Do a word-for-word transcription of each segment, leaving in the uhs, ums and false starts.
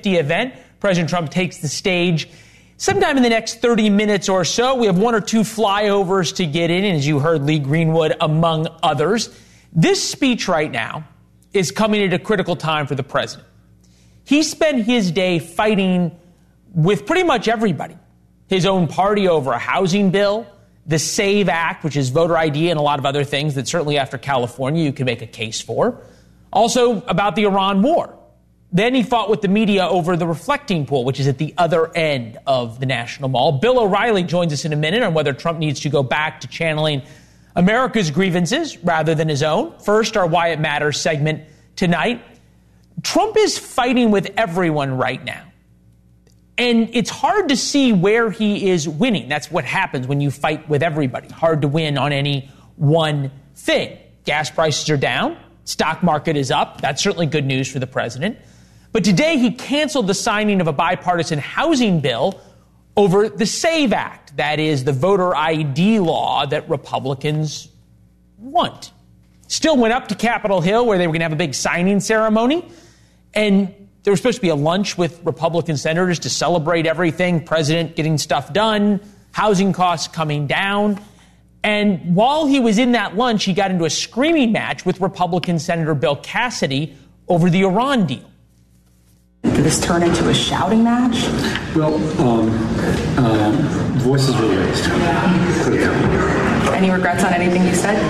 fifty event. President Trump takes the stage sometime in the next thirty minutes or so. We have one or two flyovers to get in, and as you heard, Lee Greenwood, among others. This speech right now is coming at a critical time for the president. He spent his day fighting with pretty much everybody. His own party over a housing bill, the SAVE Act, which is voter I D and a lot of other things that certainly after California you can make a case for. Also about the Iran war. Then he fought with the media over the reflecting pool, which is at the other end of the National Mall. Bill O'Reilly joins us in a minute on whether Trump needs to go back to channeling America's grievances rather than his own. First, our Why It Matters segment tonight. Trump is fighting with everyone right now. And it's hard to see where he is winning. That's what happens when you fight with everybody. Hard to win on any one thing. Gas prices are down. Stock market is up. That's certainly good news for the president. But today he canceled the signing of a bipartisan housing bill over the SAVE Act. That is the voter I D law that Republicans want. Still went up to Capitol Hill where they were going to have a big signing ceremony. And there was supposed to be a lunch with Republican senators to celebrate everything, president getting stuff done, housing costs coming down. And while he was in that lunch, he got into a screaming match with Republican Senator Bill Cassidy over the Iran deal. Did this turn into a shouting match? Well, um, uh, voices were raised. Any regrets on anything you said?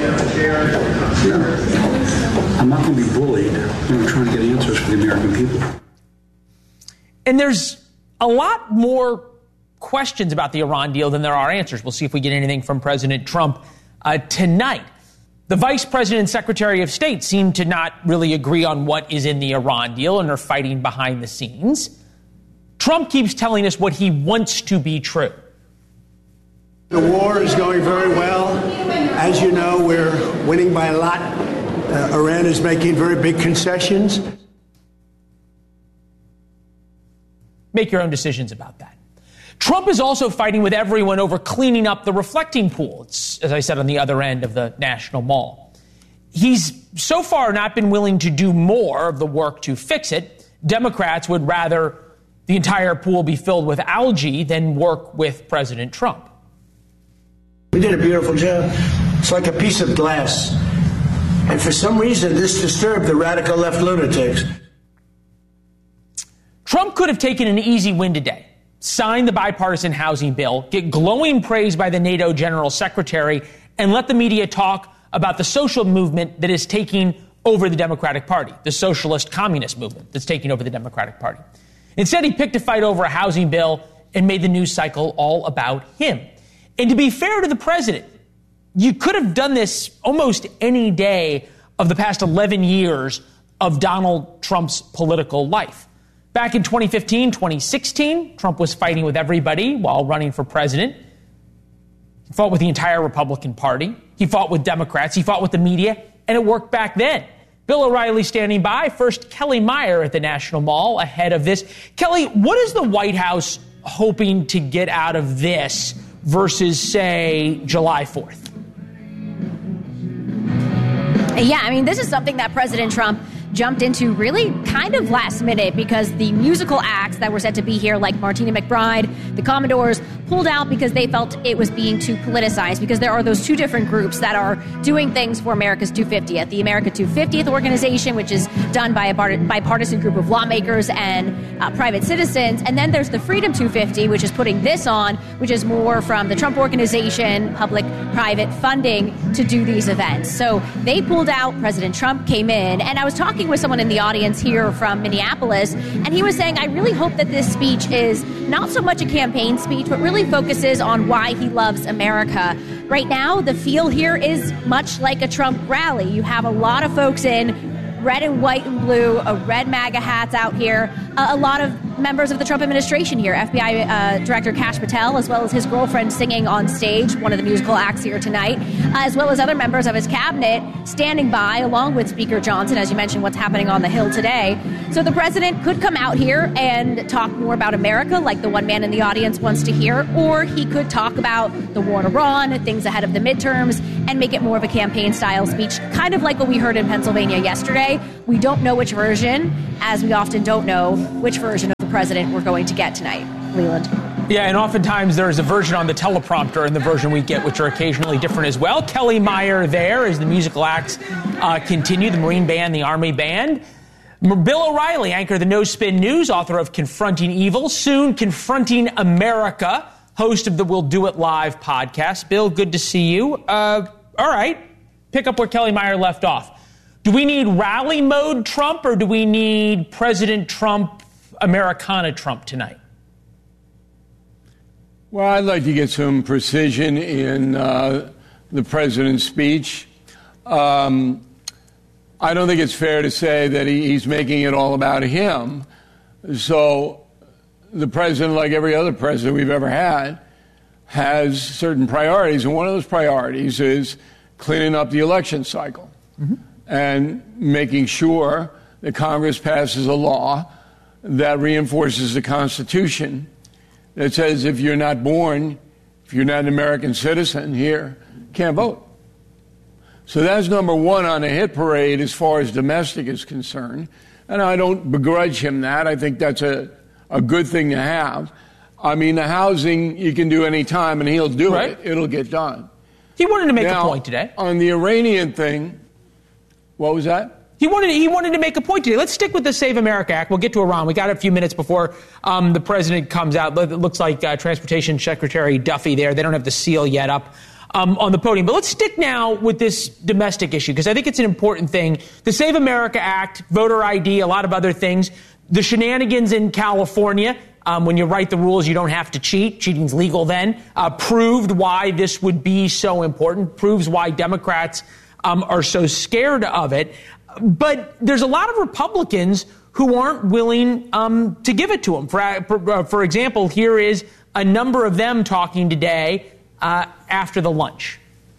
No. I'm not going to be bullied. I'm trying to get answers for the American people. And there's a lot more questions about the Iran deal than there are answers. We'll see if we get anything from President Trump uh, tonight. The vice president and secretary of state seem to not really agree on what is in the Iran deal and are fighting behind the scenes. Trump keeps telling us what he wants to be true. The war is going very well. As you know, we're winning by a lot. Uh, Iran is making very big concessions. Make your own decisions about that. Trump is also fighting with everyone over cleaning up the reflecting pool. It's, as I said, on the other end of the National Mall. He's so far not been willing to do more of the work to fix it. Democrats would rather the entire pool be filled with algae than work with President Trump. We did a beautiful job. It's like a piece of glass. And for some reason, this disturbed the radical left lunatics. Trump could have taken an easy win today, sign the bipartisan housing bill, get glowing praise by the NATO General Secretary, and let the media talk about the social movement that is taking over the Democratic Party, the socialist communist movement that's taking over the Democratic Party. Instead, he picked a fight over a housing bill and made the news cycle all about him. And to be fair to the president, you could have done this almost any day of the past eleven years of Donald Trump's political life. Back in twenty fifteen, twenty sixteen, Trump was fighting with everybody while running for president. He fought with the entire Republican Party. He fought with Democrats. He fought with the media, and it worked back then. Bill O'Reilly standing by. First, Kelly Meyer at the National Mall ahead of this. Kelly, what is the White House hoping to get out of this versus, say, July fourth? Yeah, I mean, this is something that President Trump jumped into really kind of last minute because the musical acts that were set to be here, like Martina McBride, the Commodores, pulled out because they felt it was being too politicized, because there are those two different groups that are doing things for America's two hundred fiftieth. The America two hundred fiftieth organization, which is done by a bipartisan group of lawmakers and uh, private citizens. And then there's the Freedom two hundred fifty, which is putting this on, which is more from the Trump organization, public-private funding to do these events. So they pulled out, President Trump came in, and I was talking with someone in the audience here from Minneapolis, and he was saying, I really hope that this speech is not so much a campaign speech, but really focuses on why he loves America. Right now, the feel here is much like a Trump rally. You have a lot of folks in red and white and blue, a red MAGA hats out here, uh, a lot of members of the Trump administration here, F B I uh, Director Kash Patel, as well as his girlfriend singing on stage, one of the musical acts here tonight, uh, as well as other members of his cabinet standing by, along with Speaker Johnson, as you mentioned, what's happening on the Hill today. So the president could come out here and talk more about America, like the one man in the audience wants to hear, or he could talk about the war in Iran, things ahead of the midterms, and make it more of a campaign-style speech, kind of like what we heard in Pennsylvania yesterday. We don't know which version, as we often don't know which version of the president we're going to get tonight. Leland. Yeah, and oftentimes there's a version on the teleprompter and the version we get, which are occasionally different as well. Kelly Meyer there as the musical acts uh, continue, the Marine Band, the Army Band. Bill O'Reilly, anchor of the No Spin News, author of Confronting Evil, soon Confronting America, host of the We'll Do It Live podcast. Bill, good to see you. Uh, all right, pick up where Kelly Meyer left off. Do we need rally mode Trump, or do we need President Trump, Americana Trump tonight? Well, I'd like to get some precision in uh, the president's speech. Um, I don't think it's fair to say that he, he's making it all about him. So the president, like every other president we've ever had, has certain priorities. And one of those priorities is cleaning up the election cycle mm-hmm. and making sure that Congress passes a law that reinforces the Constitution that says if you're not born, if you're not an American citizen here, can't vote. So that's number one on a hit parade as far as domestic is concerned. And I don't begrudge him that. I think that's a, a good thing to have. I mean, the housing you can do any time, and he'll do right. it. It'll get done. He wanted to make now, a point today. On the Iranian thing, what was that? He wanted, he wanted to make a point today. Let's stick with the Save America Act. We'll get to Iran. We got a few minutes before um, the president comes out. It looks like uh, Transportation Secretary Duffy there. They don't have the seal yet up um, on the podium. But let's stick now with this domestic issue, because I think it's an important thing. The Save America Act, voter I D, a lot of other things. The shenanigans in California, um, when you write the rules, you don't have to cheat. Cheating's legal then. Uh, proved why this would be so important. Proves why Democrats um, are so scared of it. But there's a lot of Republicans who aren't willing um, to give it to him. For, for, for example, here is a number of them talking today uh, after the lunch.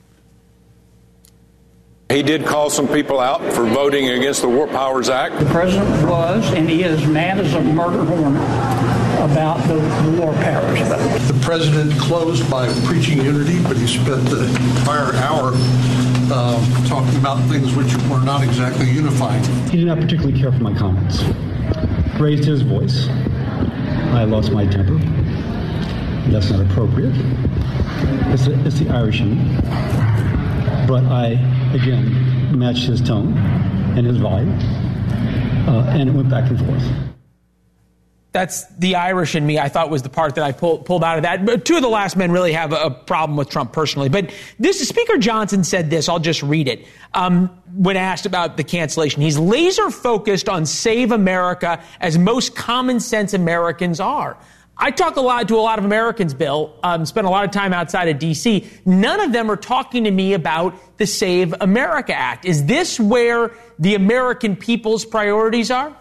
He did call some people out for voting against the War Powers Act. The president was and is mad as a murder hornet about the, the War Powers Act. The president closed by preaching unity, but he spent the entire hour uh, talking about things which were not exactly unifying. He did not particularly care for my comments. Raised his voice. I lost my temper. That's not appropriate. It's, a, it's the Irish in me. But I, again, matched his tone and his volume, uh, and it went back and forth. That's the Irish in me, I thought, was the part that I pull, pulled out of that. But two of the last men really have a, a problem with Trump personally. But this Speaker Johnson said this. I'll just read it. Um, when asked about the cancellation, he's laser focused on Save America, as most common sense Americans are. I talk a lot to a lot of Americans, Bill, um, spend a lot of time outside of D C. None of them are talking to me about the Save America Act. Is this where the American people's priorities are?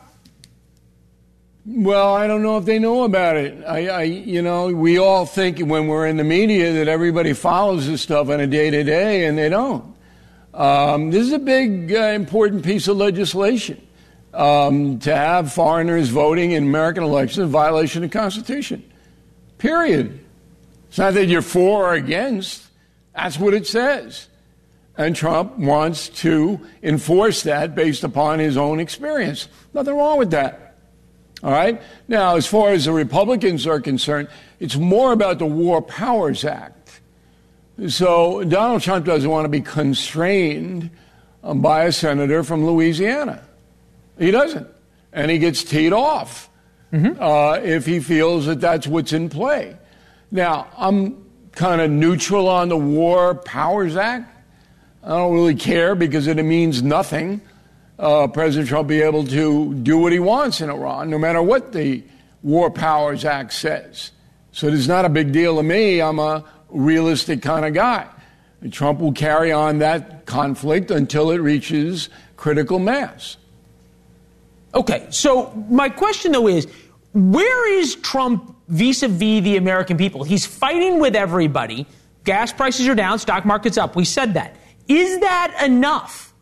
Well, I don't know if they know about it. I, I, you know, we all think when we're in the media that everybody follows this stuff on a day-to-day, and they don't. Um, this is a big, uh, important piece of legislation. Um, to have foreigners voting in American elections is a violation of the Constitution. Period. It's not that you're for or against. That's what it says. And Trump wants to enforce that based upon his own experience. Nothing wrong with that. All right? Now, as far as the Republicans are concerned, it's more about the War Powers Act. So Donald Trump doesn't want to be constrained um, by a senator from Louisiana. He doesn't. And he gets teed off mm-hmm. uh, if he feels that that's what's in play. Now, I'm kind of neutral on the War Powers Act. I don't really care because it means nothing. Uh, President Trump be able to do what he wants in Iran, no matter what the War Powers Act says. So it's not a big deal to me. I'm a realistic kind of guy. And Trump will carry on that conflict until it reaches critical mass. Okay, so my question, though, is where is Trump vis-a-vis the American people? He's fighting with everybody. Gas prices are down, stock market's up. We said that. Is that enough?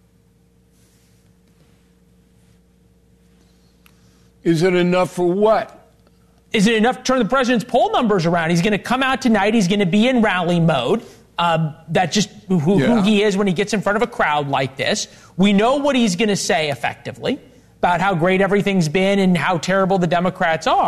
Is it enough for what? Is it enough to turn the president's poll numbers around? He's going to come out tonight. He's going to be in rally mode. Um, that's just who, yeah. who he is when he gets in front of a crowd like this. We know what he's going to say effectively about how great everything's been and how terrible the Democrats are.